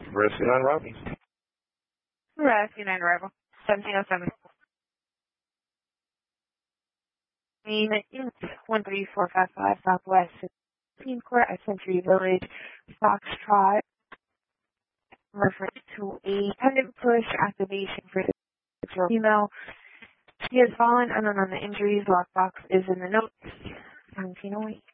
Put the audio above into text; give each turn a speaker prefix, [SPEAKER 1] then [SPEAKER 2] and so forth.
[SPEAKER 1] Rescue 9 Robbie.
[SPEAKER 2] Rescue 9 arrival. 1707. Main 13455 Southwest 15 Court at Century Village, Foxtrot. Reference to a pendant push activation for the female. She has fallen unknown on the injuries. Lockbox is in the notes. 1708.